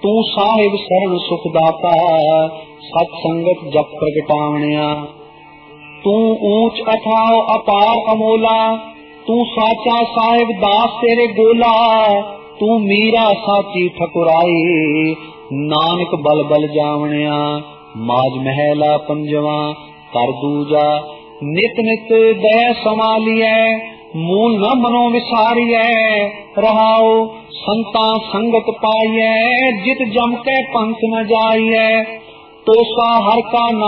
तू साहिब शरण सुख दाता, सत संगत जप प्रगटावणिया। तू ऊंच अथाओ अपार अमोला, तू साचा साहिब दास तेरे गोला। तू मीरा साची ठकुराई, नानक बल बल जावणिया। माज महला पंजवा कर दूजा, नित नित दया संभालिए। मूल न मनो विसारिए, रहाओ संता संगत पाइए। जित जम के पंथ न जाइए, तो सा हर का